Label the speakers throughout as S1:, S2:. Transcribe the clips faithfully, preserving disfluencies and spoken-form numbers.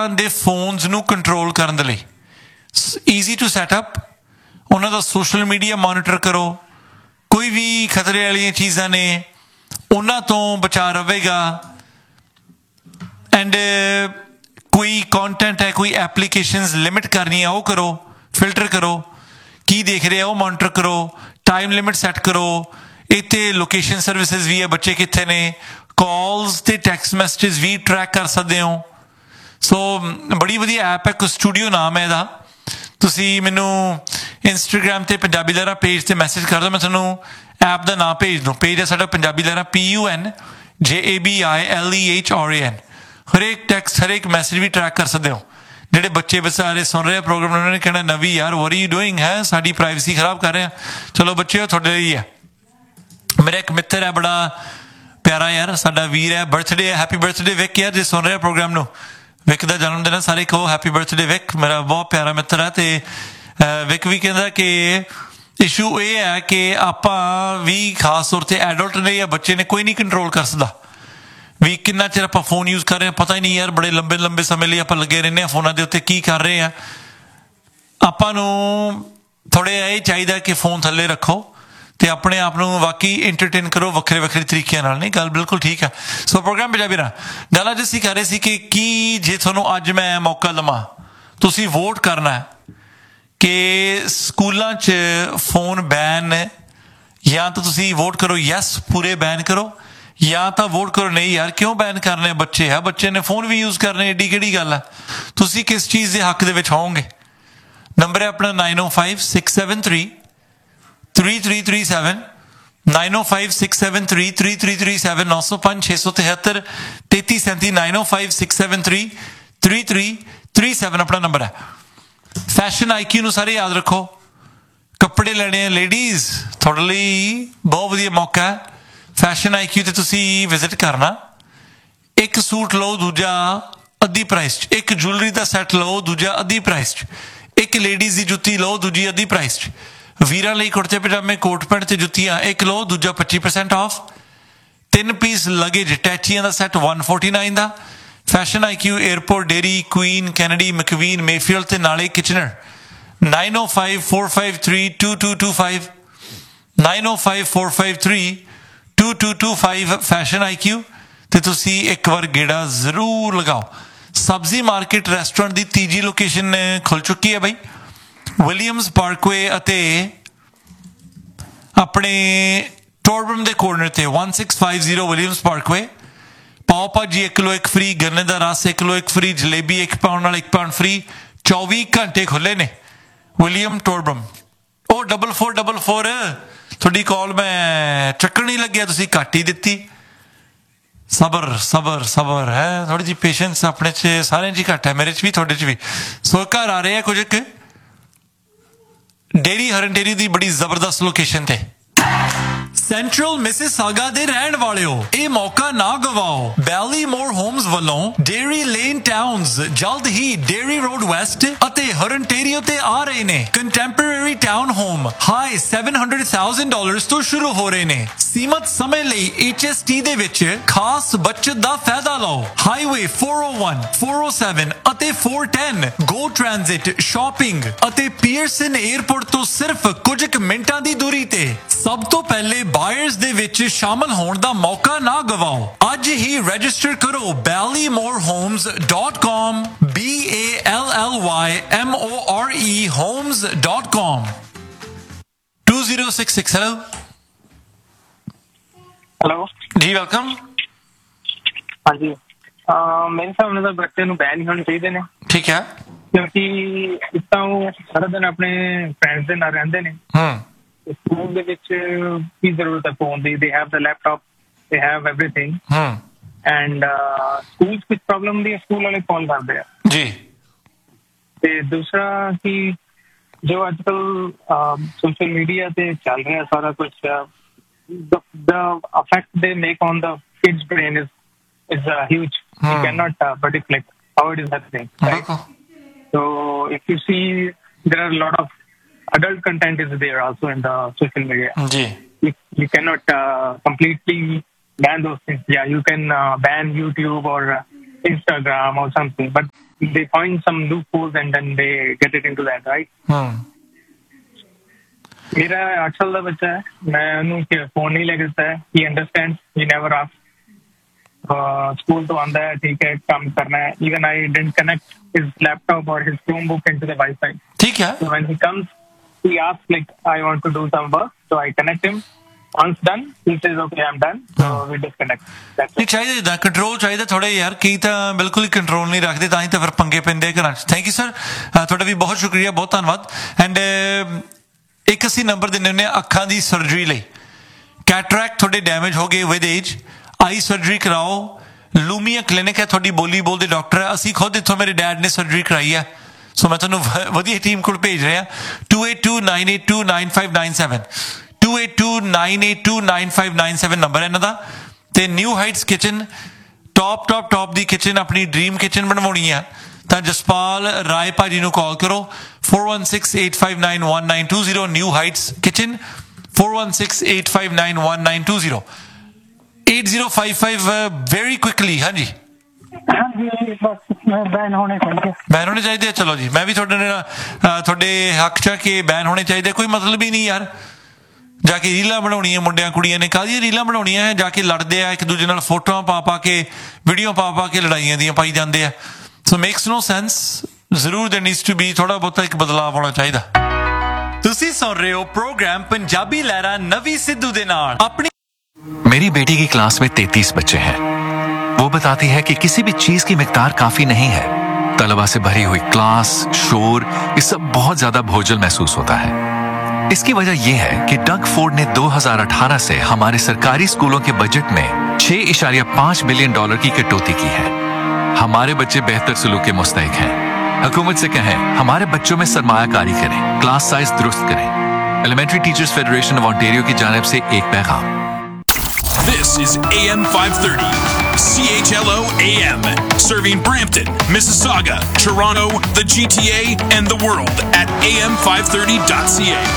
S1: ਦੇ ਫੋਨਸ ਨੂੰ ਕੰਟਰੋਲ ਕਰਨ ਦੇ ਲਈ ਈਜ਼ੀ ਟੂ ਸੈਟਅਪ, ਉਹਨਾਂ ਦਾ ਸੋਸ਼ਲ ਮੀਡੀਆ ਮੋਨੀਟਰ ਕਰੋ, ਕੋਈ ਵੀ ਖਤਰੇ ਵਾਲੀਆਂ ਚੀਜ਼ਾਂ ਨੇ ਉਹਨਾਂ ਤੋਂ ਬਚਾ ਰਹੇਗਾ। ਐਂਡ ਕੋਈ ਕੰਟੈਂਟ ਹੈ, ਕੋਈ ਐਪਲੀਕੇਸ਼ਨਸ ਲਿਮਿਟ ਕਰਨੀ ਆ ਉਹ ਕਰੋ, ਫਿਲਟਰ ਕਰੋ, ਕੀ ਦੇਖ ਰਿਹਾ ਉਹ ਮੋਨੀਟਰ ਕਰੋ, ਟਾਈਮ ਲਿਮਿਟ ਸੈੱਟ ਕਰੋ। ਇੱਥੇ ਲੋਕੇਸ਼ਨ ਸਰਵਿਸਿਜ਼ ਵੀ ਹੈ, ਬੱਚੇ ਕਿੱਥੇ ਨੇ, ਕਾਲਸ ਅਤੇ ਟੈਕਸਟ ਮੈਸੇਜ ਵੀ ਟਰੈਕ ਕਰ ਸਕਦੇ ਹੋ। ਸੋ ਬੜੀ ਵਧੀਆ ਐਪ ਹੈ, ਕਸਟੂਡੀਓ ਨਾਮ ਹੈ ਇਹਦਾ। ਤੁਸੀਂ ਮੈਨੂੰ ਇੰਸਟਾਗ੍ਰਾਮ 'ਤੇ ਪੰਜਾਬੀ ਲਹਿਰਾ ਪੇਜ 'ਤੇ ਮੈਸੇਜ ਕਰ ਦਿਓ, ਮੈਂ ਤੁਹਾਨੂੰ ਐਪ ਦਾ ਨਾਮ ਭੇਜ ਦੂੰ। ਪੇਜ ਹੈ ਸਾਡਾ ਪੰਜਾਬੀ ਲਹਿਰਾ, ਪੀ ਯੂ ਐਨ ਜੇ A B I L E H R A ਐਨ। ਹਰੇਕ ਟੈਕਸਟ, ਹਰੇਕ ਮੈਸੇਜ ਵੀ ਟਰੈਕ ਕਰ ਸਕਦੇ ਹੋ। ਜਿਹੜੇ ਬੱਚੇ ਵਿਚਾਰੇ ਸੁਣ ਰਹੇ ਪ੍ਰੋਗਰਾਮ, ਉਹਨਾਂ ਨੇ ਕਹਿਣਾ ਨਵੀਂ ਯਾਰ ਵਟ ਆਰ ਯੂ ਡੂਇੰਗ, ਹੈ ਸਾਡੀ ਪ੍ਰਾਈਵੇਸੀ ਖਰਾਬ ਕਰ ਰਹੇ ਆ। ਚਲੋ ਬੱਚੇ, ਤੁਹਾਡੇ ਲਈ ਹੈ। ਮੇਰਾ ਇੱਕ ਮਿੱਤਰ ਹੈ ਬੜਾ ਪਿਆਰਾ ਯਾਰ, ਸਾਡਾ ਵੀਰ ਹੈ, ਬਰਥਡੇ ਹੈ, ਹੈਪੀ ਬਰਥਡੇ ਵਿਕ ਯਾਰ, ਜੇ ਸੁਣ ਰਿਹਾ ਪ੍ਰੋਗਰਾਮ ਨੂੰ। ਵਿਕ ਦਾ ਜਨਮ ਦਿਨ ਹੈ, ਸਾਰੇ ਕਹੋ ਹੈਪੀ ਬਰਥਡੇ ਵਿਕ। ਮੇਰਾ ਬਹੁਤ ਪਿਆਰਾ ਮਿੱਤਰ ਹੈ। ਅਤੇ ਵਿਕ ਵੀ ਕਹਿੰਦਾ ਕਿ ਇਸ਼ੂ ਇਹ ਹੈ ਕਿ ਆਪਾਂ ਵੀ ਖਾਸ ਤੌਰ 'ਤੇ ਐਡਲਟ ਨੇ ਜਾਂ ਬੱਚੇ ਨੇ, ਕੋਈ ਨਹੀਂ ਕੰਟਰੋਲ ਕਰ ਸਕਦਾ ਵੀ ਕਿੰਨਾ ਚਿਰ ਆਪਾਂ ਫੋਨ ਯੂਜ਼ ਕਰ ਰਹੇ ਹਾਂ, ਪਤਾ ਹੀ ਨਹੀਂ ਯਾਰ। ਬੜੇ ਲੰਬੇ ਲੰਬੇ ਸਮੇਂ ਲਈ ਆਪਾਂ ਲੱਗੇ ਰਹਿੰਦੇ ਹਾਂ ਫੋਨਾਂ ਦੇ ਉੱਤੇ, ਕੀ ਕਰ ਰਹੇ ਹਾਂ। ਆਪਾਂ ਨੂੰ ਥੋੜ੍ਹੇ ਇਹ ਚਾਹੀਦਾ ਕਿ ਫੋਨ ਥੱਲੇ ਰੱਖੋ ਅਤੇ ਆਪਣੇ ਆਪ ਨੂੰ ਵਾਕਈ ਇੰਟਰਟੇਨ ਕਰੋ ਵੱਖਰੇ ਵੱਖਰੇ ਤਰੀਕਿਆਂ ਨਾਲ। ਨਹੀਂ, ਗੱਲ ਬਿਲਕੁਲ ਠੀਕ ਹੈ। ਸੋ ਪ੍ਰੋਗਰਾਮ ਪੰਜਾਬੀ ਨਾ ਗੱਲ ਅੱਜ ਅਸੀਂ ਕਰ ਰਹੇ ਸੀ ਕਿ ਕੀ ਜੇ ਤੁਹਾਨੂੰ ਅੱਜ ਮੈਂ ਮੌਕਾ ਦੇਵਾਂ, ਤੁਸੀਂ ਵੋਟ ਕਰਨਾ ਹੈ ਕਿ ਸਕੂਲਾਂ 'ਚ ਫੋਨ ਬੈਨ, ਜਾਂ ਤਾਂ ਤੁਸੀਂ ਵੋਟ ਕਰੋ ਯੈਸ ਪੂਰੇ ਬੈਨ ਕਰੋ, ਜਾਂ ਤਾਂ ਵੋਟ ਕਰੋ ਨਹੀਂ ਯਾਰ ਕਿਉਂ ਬੈਨ ਕਰਨੇ, ਬੱਚੇ ਆ, ਬੱਚੇ ਨੇ ਫੋਨ ਵੀ ਯੂਜ਼ ਕਰਨੇ, ਏਡੀ ਕਿਹੜੀ ਗੱਲ ਹੈ। ਤੁਸੀਂ ਕਿਸ ਚੀਜ਼ ਦੇ ਹੱਕ ਦੇ ਵਿੱਚ ਹੋਵੋਗੇ? ਨੰਬਰ ਹੈ ਆਪਣਾ ਨਾਈਨ ਓ five six seven three three three three seven, nine ਓ five six seven three three three three seven, ਨੌ ਸੌ ਪੰਜ ਛੇ ਸੌ ਤਿਹੱਤਰ ਤੇਤੀ ਸੈਂਤੀ, ਨਾਈਨ ਓ five six seven three three three three seven ਆਪਣਾ ਨੰਬਰ ਹੈ। ਫੈਸ਼ਨ ਆਈ ਕਿਊ ਨੂੰ ਸਾਰੇ ਯਾਦ ਰੱਖੋ। ਕੱਪੜੇ ਲੈਣੇ ਆ ਲੇਡੀਜ਼, ਤੁਹਾਡੇ ਲਈ ਬਹੁਤ ਵਧੀਆ ਮੌਕਾ ਹੈ। ਫੈਸ਼ਨ ਆਈ ਕਿਊ 'ਤੇ ਤੁਸੀਂ ਵਿਜ਼ਿਟ ਕਰਨਾ। ਇੱਕ ਸੂਟ ਲਓ, ਦੂਜਾ ਅੱਧੀ ਪ੍ਰਾਈਸ 'ਚ। ਇੱਕ ਜੁਐਲਰੀ ਦਾ ਸੈੱਟ ਲਓ, ਦੂਜਾ ਅੱਧੀ ਪ੍ਰਾਈਸ 'ਚ। ਇੱਕ ਲੇਡੀਜ਼ ਦੀ ਜੁੱਤੀ ਲਓ, ਦੂਜੀ ਅੱਧੀ ਪ੍ਰਾਈਸ 'ਚ। ਵੀਰਾਂ ਲਈ ਕੁੜਤੇ ਪਜਾਮੇ, ਕੋਟ ਪੈਂਟ ਅਤੇ ਜੁੱਤੀਆਂ ਇੱਕ ਲਓ, ਦੂਜਾ ਪੱਚੀ ਪਰਸੈਂਟ ਆਫ। ਤਿੰਨ ਪੀਸ ਲਗੇਜ ਟੈਚੀਆਂ ਦਾ ਸੈੱਟ ਵਨ ਫੋਰਟੀ ਨਾਈਨ ਦਾ। ਫੈਸ਼ਨ ਆਈ ਕਿਊ airport, dairy Queen, Kennedy, ਮੈਕਵੀਨ, Mayfield ਅਤੇ ਨਾਲੇ Kitchener. Nine O five four five three two to to five, nine O five four five three two to to five fashion ਆਈ ਕਿਊ। ਅਤੇ ਤੁਸੀਂ ਇੱਕ ਵਾਰ ਗੇੜਾ ਜ਼ਰੂਰ ਲਗਾਓ। ਸਬਜ਼ੀ market restaurant ਦੀ ਤੀਜੀ ਲੋਕੇਸ਼ਨ ਖੁੱਲ੍ਹ ਚੁੱਕੀ ਹੈ ਬਾਈ, ਵਿਲੀਅਮਸ ਪਾਰਕਵੇ ਅਤੇ ਆਪਣੇ ਟੋਰਬਮ ਦੇ ਕੋਰਨਰ 'ਤੇ one six five zero Williams Parkway. ਪਾਓ ਭਾਜੀ ਇੱਕ ਕਿਲੋ ਇੱਕ ਫਰੀ, ਗੰਨੇ ਦਾ ਰਸ ਇੱਕ ਕਿਲੋ ਇੱਕ ਫਰੀ, ਜਲੇਬੀ ਇੱਕ ਪਾਉਣ ਨਾਲ ਇੱਕ ਪਾਉਣ ਫਰੀ। ਚੌਵੀ ਘੰਟੇ ਖੁੱਲ੍ਹੇ ਨੇ ਵਿਲੀਅਮ ਟੋਰਬਮ। ਉਹ ਡਬਲ ਫੋਰ ਡਬਲ ਫੋਰ ਤੁਹਾਡੀ ਕਾਲ ਮੈਂ ਚੱਕਣ ਨਹੀਂ ਲੱਗਿਆ, ਤੁਸੀਂ ਘੱਟ ਹੀ ਦਿੱਤੀ। ਸਬਰ ਸਬਰ ਸਬਰ ਹੈ, ਥੋੜ੍ਹੀ ਜਿਹੀ ਪੇਸ਼ੈਂਸ ਆਪਣੇ 'ਚ ਸਾਰਿਆਂ 'ਚ ਹੀ ਘੱਟ ਹੈ, ਮੇਰੇ 'ਚ ਵੀ ਤੁਹਾਡੇ 'ਚ ਵੀ। ਸੋ ਘਰ ਆ ਰਹੇ ਆ ਕੁਝ ਕੁ ਡੇਰੀ, ਹਰਨ ਡੇਰੀ ਦੀ ਬੜੀ ਜ਼ਬਰਦਸਤ ਲੋਕੇਸ਼ਨ 'ਤੇ। ਸੈਂਟਰਲ ਮਿਸਿਸਾਗਾ ਦੇ ਰਹਿਣ ਵਾਲਿਓ, ਇਹ ਮੌਕਾ ਨਾ ਗਵਾਓ। ਬੈਲੀਮੋਰ ਹੋਮਸ ਵੱਲੋਂ ਡੇਰੀ ਲੇਨ ਟਾਊਨਸ ਜਲਦ ਹੀ ਡੇਰੀ ਰੋਡ ਵੈਸਟ ਅਤੇ ਹਰਨਟੇਰੀਓ ਤੇ ਆ ਰਹੇ ਨੇ। Contemporary town home high seven hundred thousand dollars ਤੋਂ ਸ਼ੁਰੂ ਹੋ ਰਹੇ ਨੇ। ਸੀਮਤ ਸਮੇਂ ਲਈ ਐਚ ਐਸ ਟੀ ਦੇ ਵਿੱਚ ਖਾਸ ਬਚਤ ਦਾ ਫਾਇਦਾ ਲਓ। ਹਾਈਵੇ ਫੋਰ ਓ ਵਨ, ਫੋਰ ਓ ਸੈਵਨ ਅਤੇ ਫੋਰ ਟੈਨ ਗੋ ਟ੍ਰਾਂਜ਼ਿਟ, ਸ਼ਾਪਿੰਗ ਅਤੇ ਪੀਅਰਸਨ 에ਅਰਪੋਰਟ ਤੋਂ ਸਿਰਫ ਕੁਝ ਕੁ ਮਿੰਟਾਂ ਦੀ ਦੂਰੀ ਤੇ। ਸਭ ਤੋਂ ਪਹਿਲੇ ਬਾਇਰਸ ਦੇ ਵਿੱਚ ਸ਼ਾਮਲ ਹੋਣ ਦਾ ਮੌਕਾ ਨਾ ਗਵਾਓ। ਅੱਜ ਹੀ ਰਜਿਸਟਰ ਕਰੋ ਬੈਲੀਮੋਰ homes dot com, B A L L Y M O R E homes dot com. Two zero six six hello
S2: hello
S1: ਜੀ, ਵੈਲਕਮ।
S2: ਹਾਂਜੀ, ਮੇਰੇ ਹਿਸਾਬ ਨਾਲ ਤਾਂ ਬੱਚੇ ਨੂੰ ਬੈਨ ਹੀ ਹੋਣੇ ਚਾਹੀਦੇ ਨੇ।
S1: ਠੀਕ ਹੈ,
S2: ਕਿਉਂਕਿ ਇੱਕ ਤਾਂ ਉਹ ਸਾਰਾ ਦਿਨ ਆਪਣੇ ਫਰੈਂਡਸ ਦੇ ਨਾਲ ਰਹਿੰਦੇ ਨੇ।
S1: ਹੂੰ
S2: ਸਕੂਲ ਦੇ ਵਿੱਚ ਕੀ ਜ਼ਰੂਰਤ ਹੈ phone the? They have the laptop, they have everything.
S1: ਹੂੰ
S2: ਐਂਡ ਸਕੂਲ ਵਿੱਚ ਪ੍ਰੋਬਲਮ ਹੁੰਦੀ ਹੈ, ਸਕੂਲ ਵਾਲੇ ਕਾਲ ਕਰਦੇ ਆ
S1: ਜੀ।
S2: ਤੇ ਦੂਸਰਾ ਕਿ ਜੋ ਅੱਜ ਕੱਲ ਸੋਸ਼ਲ ਮੀਡੀਆ ਤੇ ਚੱਲ ਰਿਹਾ ਸਾਰਾ ਕੁਛ, the effect they make on the kids' brain is is uh, huge. Hmm. You cannot uh, predict like how it is happening, right? Okay. So if you see, there are a lot of adult content is there also in the social media.
S1: Ji.
S2: You, you cannot uh, completely ban those things. Yeah, you can uh, ban YouTube or uh, Instagram or something, but they find some loopholes and then they get it into that, right?
S1: Hmm.
S2: मेरा आठ साल का बच्चा है, मैं उन्हें phone नहीं लेके देता है. He understands, he never asks. School तो आंदा है, ठीक है, काम करना है. Even I didn't connect his laptop or his Chromebook into the Wi-Fi.
S1: ठीक है.
S2: So when he comes, he asks like, I want to do some work, so I connect him. Once done, he says, okay, I'm done. So we disconnect. That's
S1: ਨਹੀਂ ਚਾਹੀਦਾ ਜਿੱਦਾਂ control ਚਾਹੀਦਾ ਥੋੜੇ ਯਾਰ, ਕਈ ਤਾਂ ਬਿਲਕੁਲ ਹੀ ਕੰਟਰੋਲ ਨਹੀਂ ਰੱਖਦੇ, ਤਾਂ ਹੀ ਤਾਂ ਫਿਰ ਪੰਗੇ ਪੈਂਦੇ ਘਰਾਂ 'ਚ. ਥੈਂਕ ਯੂ ਸਰ, ਤੁਹਾਡਾ ਵੀ ਬਹੁਤ ਸ਼ੁਕਰੀਆ, ਬਹੁਤ ਧੰਨਵਾਦ. ਐਂਡ ਇੱਕ ਅਸੀਂ ਨੰਬਰ ਦਿੰਦੇ ਹੁੰਦੇ ਹਾਂ ਅੱਖਾਂ ਦੀ ਸਰਜਰੀ ਲਈ. ਕੈਟਰੈਕਟ ਤੁਹਾਡੇ ਡੈਮੇਜ ਹੋ ਗਏ ਵਿਦ ਏਜ, ਆਈ ਸਰਜਰੀ ਕਰਾਓ. ਲੂਮੀਆ ਕਲੀਨਿਕ ਹੈ, ਤੁਹਾਡੀ ਬੋਲੀ ਬੋਲਦੇ ਡਾਕਟਰ ਹੈ. ਅਸੀਂ ਖੁਦ ਇੱਥੋਂ ਮੇਰੇ ਡੈਡ ਨੇ ਸਰਜਰੀ ਕਰਾਈ ਹੈ, ਸੋ ਮੈਂ ਤੁਹਾਨੂੰ ਵਧੀਆ ਟੀਮ ਕੋਲ ਭੇਜ ਰਿਹਾ. To eight two nine eight two nine five nine seven to eight two nine eight two nine five nine seven number ਹੈ ਇਹਨਾਂ ਦਾ. ਤੇ new heights kitchen, top top top ਦੀ ਕਿਚਨ, ਆਪਣੀ ਡ੍ਰੀਮ ਕਿਚਨ ਬਣਵਾਉਣੀ ਆ ਤਾਂ ਜਸਪਾਲ ਰਾਏ ਭਾਜੀ ਨੂੰ ਕਾਲ ਕਰੋ. four one six eight five nine one nine two zero new heights kitchen, four one six eight five nine one nine two zero eight zero five five. very quickly. ਹਾਂਜੀ
S3: ਹਾਂਜੀ, ਬਸ ban ਹੋਣੇ ਚਾਹੀਦੇ.
S1: Ban ਹੋਣੇ ਚਾਹੀਦੇ. ਚਲੋ ਜੀ, ਮੈਂ ਵੀ ਤੁਹਾਡੇ ਨਾਲ ਤੁਹਾਡੇ ਹੱਕ 'ਚ ਕਿ ਬੈਨ ਹੋਣੇ ਚਾਹੀਦੇ. ਕੋਈ ਮਤਲਬ ਹੀ ਨਹੀਂ ਯਾਰ, ਜਾ ਕੇ ਰੀਲਾਂ ਬਣਾਉਣੀਆਂ ਮੁੰਡਿਆਂ ਕੁੜੀਆਂ ਨੇ, ਕਾਹਦੀਆਂ ਰੀਲਾਂ ਬਣਾਉਣੀਆਂ ਹੈ, ਜਾ ਕੇ ਲੜਦੇ ਆ ਇੱਕ ਦੂਜੇ ਨਾਲ, ਫੋਟੋਆਂ ਪਾ ਪਾ ਕੇ, ਵੀਡੀਓ ਪਾ ਪਾ ਕੇ ਲੜਾਈਆਂ ਦੀਆਂ ਪਾਈ ਜਾਂਦੇ ਆ. ਸੋ ਮੇਕਸ ਨੋ ਸੈਂਸ. ਜ਼ਰੂਰ ਦੇਰ ਨੀਡਸ ਟੂ ਬੀ ਥੋੜਾ ਬਹੁਤਾ ਇੱਕ ਬਦਲਾਅ ਹੋਣਾ ਚਾਹੀਦਾ. ਤੁਸੀਂ ਸੁਣ ਰਹੇ ਹੋ ਪ੍ਰੋਗਰਾਮ ਪੰਜਾਬੀ ਲਹਿਰਾ ਨਵੀਂ ਸਿੱਧੂ ਦੇ ਨਾਲ. ਆਪਣੀ
S4: मेरी बेटी की क्लास में तैंतीस बच्चे हैं. वो बताती है कि किसी भी चीज की मिकदार काफी नहीं है. तलबा से भरी हुई क्लास, शोर, ये सब बहुत ज्यादा बोझिल महसूस होता है. इसकी वजह यह है कि डग फोर्ड ने दो हज़ार अठारह से हमारे सरकारी स्कूलों के बजट में छह इशारिया पांच बिलियन डॉलर की कटौती की है. हमारे बच्चे बेहतर सलूक के मुस्तहिक हैं. हुकूमत से कहें हमारे बच्चों में सरमायाकारी करें, क्लास साइज दुरुस्त करें. Elementary teachers federation of Ontario की जानिब से एक पैगाम.
S5: This is A M five thirty, C H L O A M, serving Brampton, Mississauga, Toronto, the G T A, and the world at A M five thirty dot C A.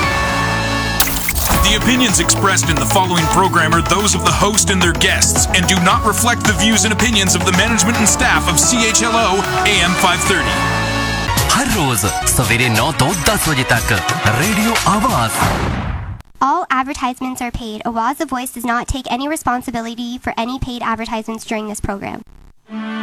S5: The opinions expressed in the following program are those of the host and their guests and do not reflect the views and opinions of the management and staff of C H L O A M five thirty.
S6: हर रोज सवेरे नौ तो दस बजे तक radio आवाज.
S7: All advertisements are paid. Awaz The Voice does not take any responsibility for any paid advertisements during this program.